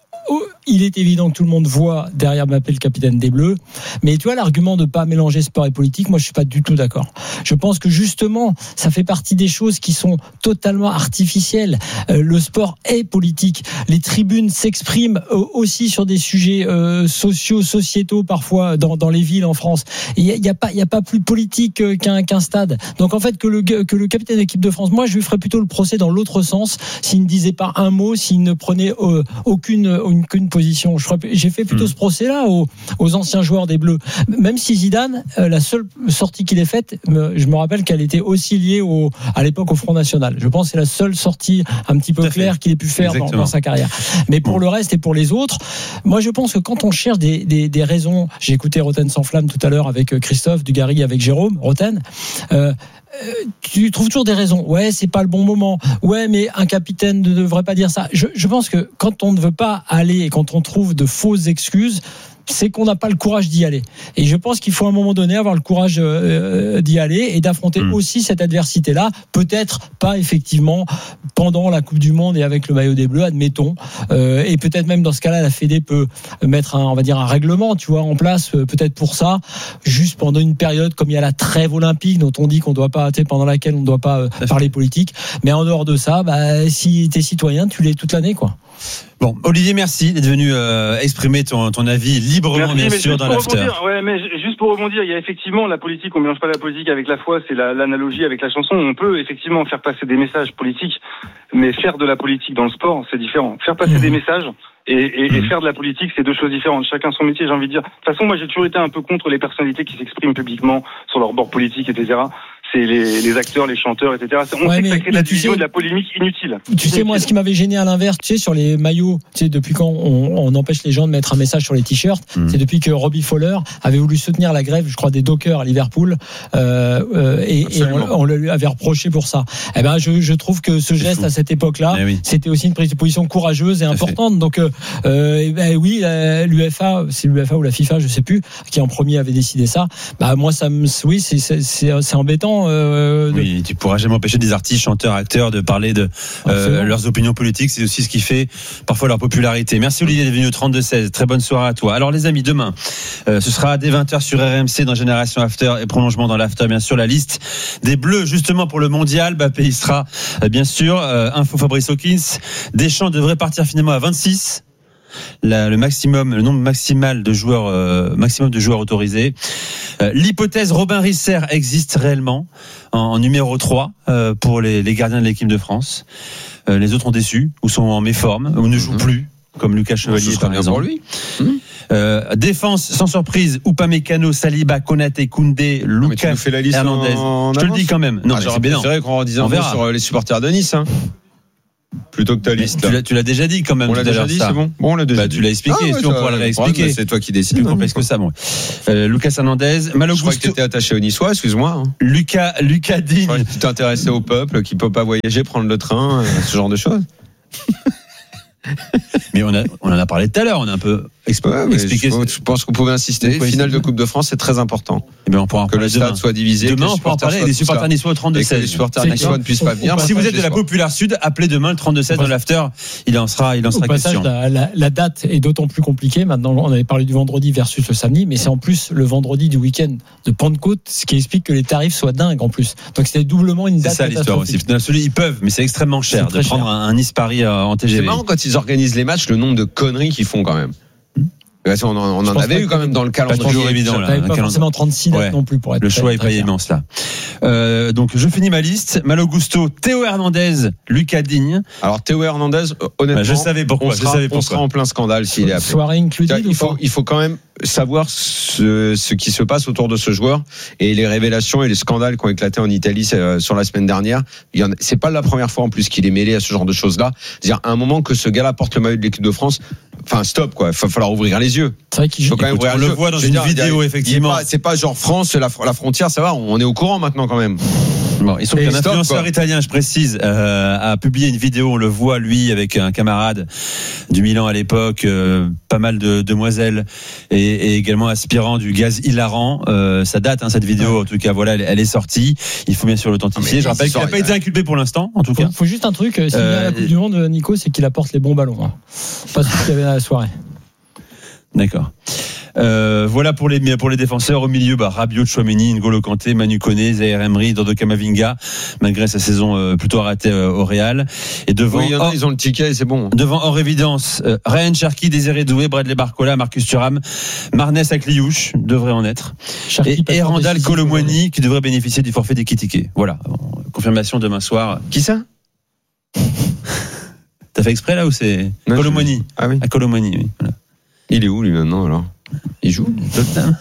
il est évident que tout le monde voit derrière Mbappé le capitaine des Bleus, mais tu vois l'argument de pas mélanger sport et politique, moi je suis pas du tout d'accord. Je pense que justement ça fait partie des choses qui sont totalement artificielles. Euh, le sport est politique. Les tribunes s'expriment aussi sur des sujets euh, sociaux, sociétaux parfois dans, dans les villes en France. Il y a, y a pas il y a pas plus politique qu'un, qu'un stade. Donc en fait que le que le capitaine de l'équipe de France, moi je lui ferais plutôt le procès dans l'autre sens s'il ne disait pas un mot, s'il ne prenait euh, aucune une, qu'une position. Je crois, j'ai fait plutôt mmh. ce procès-là aux, aux anciens joueurs des Bleus. Même si Zidane, euh, la seule sortie qu'il ait faite, me, je me rappelle qu'elle était aussi liée au, à l'époque au Front National. Je pense que c'est la seule sortie un petit peu claire qu'il ait pu faire dans, dans sa carrière. Mais pour mmh. le reste et pour les autres, moi je pense que quand on cherche des, des, des raisons, j'ai écouté Roten sans flamme tout à l'heure avec Christophe, Dugarry avec Jérôme, Roten, euh, tu trouves toujours des raisons. Ouais, c'est pas le bon moment. Ouais, mais un capitaine ne devrait pas dire ça. Je, je pense que quand on ne veut pas aller et quand on trouve de fausses excuses, c'est qu'on n'a pas le courage d'y aller. Et je pense qu'il faut à un moment donné avoir le courage euh, d'y aller et d'affronter mmh. aussi cette adversité-là. Peut-être pas effectivement pendant la Coupe du Monde et avec le maillot des Bleus, admettons. Euh, et peut-être même dans ce cas-là, la Fédé peut mettre un, on va dire un règlement, tu vois, en place, euh, peut-être pour ça, juste pendant une période comme il y a la trêve olympique dont on dit qu'on doit pas, tu sais, pendant laquelle on ne doit pas euh, parler politique. Mais en dehors de ça, bah, si t'es citoyen, tu l'es toute l'année, quoi. Bon, Olivier, merci d'être venu euh, exprimer ton, ton avis librement, merci, bien sûr, dans l'after. Ouais, mais juste pour rebondir, il y a effectivement la politique, on ne mélange pas la politique avec la foi, c'est la, l'analogie avec la chanson. On peut effectivement faire passer des messages politiques, mais faire de la politique dans le sport, c'est différent. Faire passer mmh. des messages et, et, mmh. et faire de la politique, c'est deux choses différentes. Chacun son métier, j'ai envie de dire. De toute façon, moi, j'ai toujours été un peu contre les personnalités qui s'expriment publiquement sur leur bord politique, et cetera. C'est les, les acteurs, les chanteurs, et cetera. On ouais, sait que ça crée de la division et de la polémique inutile. Tu inutile. sais, moi, ce qui m'avait gêné à l'inverse, tu sais, sur les maillots, tu sais, depuis quand on, on empêche les gens de mettre un message sur les t-shirts, mmh. c'est depuis que Robbie Fowler avait voulu soutenir la grève, je crois, des dockers à Liverpool, euh, euh, et, et on, on le lui avait reproché pour ça. Eh ben, je, je trouve que ce geste à cette époque-là, oui. c'était aussi une prise de position courageuse et importante. Donc, euh, eh ben, oui, l'U F A, c'est l'U F A ou la FIFA, je sais plus, qui en premier avait décidé ça. Bah, moi, ça me, oui, c'est, c'est, c'est, c'est embêtant. temps. Euh, de... Oui, tu pourras jamais empêcher des artistes, chanteurs, acteurs de parler de euh, leurs opinions politiques. C'est aussi ce qui fait parfois leur popularité. Merci Olivier d'être venu au trente-deux seize. Très bonne soirée à toi. Alors les amis, demain, euh, ce sera dès vingt heures sur R M C dans Génération After et prolongement dans l'After, bien sûr, la liste des Bleus justement pour le mondial. Mbappé il sera euh, bien sûr. Euh, info Fabrice Hawkins. Deschamps devrait partir finalement à vingt-six. La, le maximum, le nombre maximal de joueurs, euh, maximum de joueurs autorisés. Euh, l'hypothèse Robin Risser existe réellement en, en numéro trois euh, pour les, les gardiens de l'équipe de France. Euh, les autres ont déçu ou sont en méforme ou ne jouent mmh. plus, comme Lucas Chevalier par exemple. Pour lui. Mmh. Euh, défense sans surprise, Upamecano, Saliba, Konaté, Koundé, Lucas Hernandez. En Je te le dis quand même. Non, ah, mais j'aurais préféré qu'on redise un peu sur les supporters de Nice. Hein. Plutôt que ta liste. Tu l'as, tu l'as déjà dit quand même. On l'a déjà dit, ça. C'est bon. Bon, on l'a déjà bah, dit. Tu l'as expliqué. Ah, ouais, si on pourra le réexpliquer. C'est toi qui décides. Plus complexe que ça. Bon. Euh, Lucas Hernandez, Malo Je crois que tu étais attaché au Niçois. Excuse-moi. Hein. Lucas, Lucas Digne. Tu t'intéressais au peuple qui peut pas voyager, prendre le train, euh, ce genre de choses. Mais on, a, on en a parlé tout à l'heure. On a un peu exp- ouais, expliqué. Je, je pense qu'on pouvait insister. Finale de Coupe de France, c'est très important. Et ben on pourra en que le stade demain. soit divisé. Demain, on pourra en parler. Et les supporters niçois au trente-deux seize. Les supporters niçois ne puissent pas venir. Si vous êtes de la Populaire Sud, appelez demain le trente-deux seize dans l'after. Il en sera, il en sera Au passage, question. La, la, la date est d'autant plus compliquée. Maintenant, on avait parlé du vendredi versus le samedi, mais c'est en plus le vendredi du week-end de Pentecôte, ce qui explique que les tarifs soient dingues en plus. Donc c'était doublement une date. C'est ça l'histoire aussi. Ils peuvent, mais c'est extrêmement cher de prendre un, un Nice-Paris en T G V. C'est marrant quand ils organisent les matchs, le nombre de conneries qu'ils font quand même. On en, on en avait eu quand même dans le calendrier. Pas toujours évident là. Pas forcément trente-six dates ouais. non plus pour être. Le choix est pas immense là. Euh, donc je finis ma liste. Malo Gusto, Théo Hernandez, Lucas Digne. Alors Théo Hernandez, honnêtement, bah, je savais pourquoi. On je sera, savais on pourquoi. sera en plein scandale s'il est appelé. Soirée included. Il faut, il faut quand même savoir ce, ce qui se passe autour de ce joueur et les révélations et les scandales qui ont éclaté en Italie euh, sur la semaine dernière. Il y en a, c'est pas la première fois en plus qu'il est mêlé à ce genre de choses-là. C'est-à-dire à un moment que ce gars-là porte le maillot de l'équipe de France. Enfin, stop quoi. Il va falloir ouvrir les yeux. C'est vrai qu'il faut quand même ouvrir on le jeu. Voit dans une dire, vidéo a, effectivement. Pas, c'est pas genre France, la, la frontière, ça va. On est au courant maintenant quand même. Bon, il se trouve qu'un influenceur italien, je précise, euh, a publié une vidéo. On le voit lui avec un camarade du Milan à l'époque, euh, pas mal de demoiselles et, et également aspirant du gaz hilarant. Euh, ça date hein, cette vidéo. En tout cas, voilà, elle, elle est sortie. Il faut bien sûr l'authentifier. Je rappelle qu'il n'a pas été inculpé pour l'instant. En tout faut, cas, faut juste un truc. S'il euh, y a la Coupe du Monde, Nico, c'est qu'il apporte les bons ballons. Hein. Pas ce qu'il y avait à la soirée. D'accord. Euh, voilà pour les pour les défenseurs. Au milieu, bah, Rabiot, Chouameni, N'Golo Kanté, Manu Koné, Zaire Emery, Dodo Camavinga, malgré sa saison euh, plutôt arrêtée euh, au Real. Et devant, oui, il y en a, ils ont le ticket et c'est bon. Devant hors évidence, euh, Ryan Cherki, Désiré Doué, Bradley Barcola, Marcus Thuram, Marnès Akliouche devrait en être. Cherki, et, et Randall Kolo Muani qui devrait bénéficier du forfait d'Ekitike. Voilà. Confirmation demain soir. Qui ça? T'as fait exprès là ou c'est Kolo Muani? Ah oui. À Kolo Muani, oui. Voilà. Il est où lui maintenant alors? Il joue Tottenham.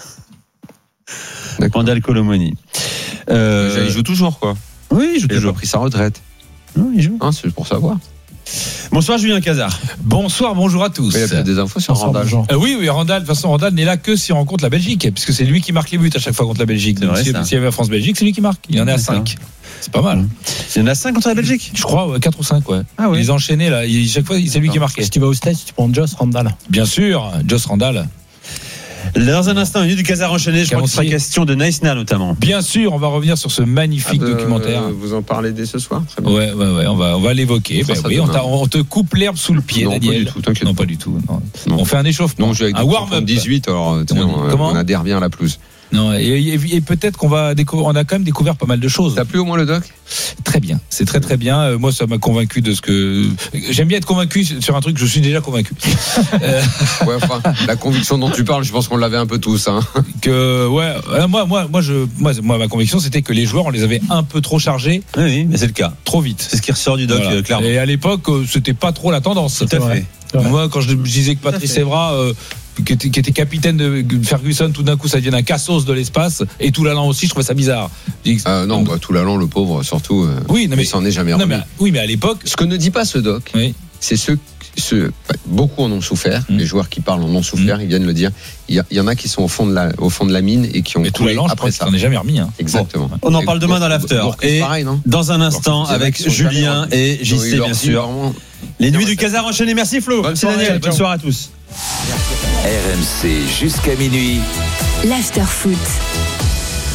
Randall Kolo Muani. Euh... Il joue toujours quoi. Oui, il joue il toujours. Il a pas pris sa retraite. Non, il joue. Ah, c'est pour savoir. Bonsoir Julien Cazard. Bonsoir, bonjour à tous. Mais il y a peut-être des infos sur Randall. Euh, oui, oui, Randall. De toute façon, Randall n'est là que si on rencontre la Belgique, puisque c'est lui qui marque les buts à chaque fois contre la Belgique. C'est vrai, si, s'il y avait la France-Belgique, c'est lui qui marque. Il en est à cinq. C'est pas mal. Il y en a cinq contre la Belgique. Je crois, ouais, quatre ou cinq, ouais. Ah oui. Ils enchaînaient là. Il, chaque fois, c'est lui qui marquait. Si tu vas au States, tu prends Joss Randall. Bien sûr, Joss Randall. Dans un instant, une minute du Casar enchaîné, je crois qu'il sera question de Naïsna notamment. Bien sûr, on va revenir sur ce magnifique ah de, documentaire. Vous en parlez dès ce soir, très bien. Ouais, ouais, ouais, on va, on va l'évoquer. Ben oui, on, on te coupe l'herbe sous le pied, non, Daniel. Pas du tout, t'inquiète. Non, pas du tout. Non. Non. On fait un échauffement. Non, je avec un warm-up. dix-huit, alors tiens, Comment on adhère bien à la pelouse. Non, et, et, et peut-être qu'on va découvrir, on a quand même découvert pas mal de choses. T'as plu au moins le doc? Très bien, c'est très très bien. Euh, moi, ça m'a convaincu de ce que j'aime bien être convaincu sur un truc. Je suis déjà convaincu. euh... Ouais, enfin, la conviction dont tu parles, je pense qu'on l'avait un peu tous. Hein. Que ouais, euh, moi, moi, moi, je, moi, moi, ma conviction, c'était que les joueurs, on les avait un peu trop chargés. Oui, oui, mais c'est le cas. Trop vite. C'est ce qui ressort du doc, voilà. euh, clairement. Et à l'époque, euh, c'était pas trop la tendance. Tout à fait. Ouais. Moi, quand je disais que Patrice Evra euh, qui, était, qui était capitaine de Ferguson, tout d'un coup, ça devient un cassos de l'espace. Et Toulalan aussi, je trouvais ça bizarre. Euh, non, bah, Toulalan, le pauvre, surtout. Euh, oui, non, mais il s'en est jamais remis. remis. Mais, oui, mais à l'époque. Ce que ne dit pas ce doc, oui. c'est ceux. Ce, beaucoup en ont souffert. Mmh. Les joueurs qui parlent en ont souffert. Mmh. Ils viennent le dire. Il y, a, il y en a qui sont au fond de la, au fond de la mine et qui ont. Et coulé après ça. On n'est jamais remis. Hein. Exactement. Bon, on en parle demain dans l'after. Et pareil, dans un instant avec Julien et J C bien sûr. Les nuits du Casar enchaînées. Merci Flo. Merci Daniel. Bonne soirée à tous. R M C jusqu'à minuit. L'after foot.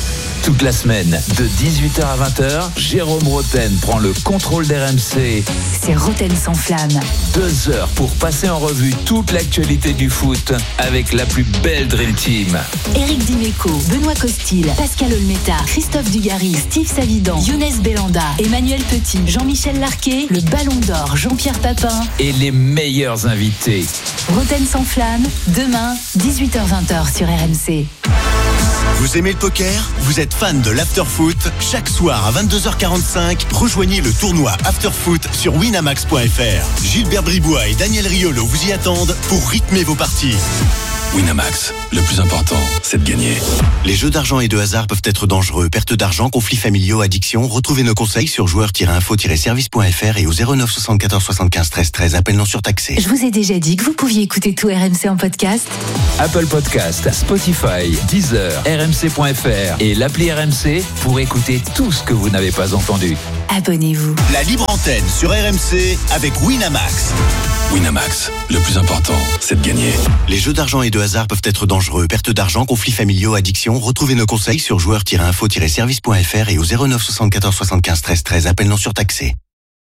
Toute la semaine, de dix-huit heures à vingt heures, Jérôme Roten prend le contrôle d'R M C. C'est Roten sans flamme. Deux heures pour passer en revue toute l'actualité du foot avec la plus belle Dream Team. Éric Dimeco, Benoît Costil, Pascal Olmeta, Christophe Dugarry, Steve Savidan, Younes Bellanda, Emmanuel Petit, Jean-Michel Larquet, le Ballon d'Or, Jean-Pierre Papin et les meilleurs invités. Roten sans flamme, demain, dix-huit heures vingt sur R M C. Vous aimez le poker ? Vous êtes fan de l'afterfoot ? Chaque soir à vingt-deux heures quarante-cinq, rejoignez le tournoi Afterfoot sur winamax point f r. Gilbert Bribois et Daniel Riolo vous y attendent pour rythmer vos parties. Winamax, le plus important, c'est de gagner. Les jeux d'argent et de hasard peuvent être dangereux. Perte d'argent, conflits familiaux, addiction. Retrouvez nos conseils sur joueurs tiret info tiret service point f r et au zéro neuf soixante-quatorze soixante-quinze treize treize. Appel non surtaxé. Je vous ai déjà dit que vous pouviez écouter tout R M C en podcast. Apple Podcast, Spotify, Deezer, R M C point f r et l'appli R M C pour écouter tout ce que vous n'avez pas entendu. Abonnez-vous. La libre antenne sur R M C avec Winamax. Winamax, le plus important, c'est de gagner. Les jeux d'argent et de hasard peuvent être dangereux. Perte d'argent, conflits familiaux, addiction. Retrouvez nos conseils sur joueurs tiret info tiret service point f r et au zéro neuf soixante-quatorze soixante-quinze treize treize. Appel non surtaxé.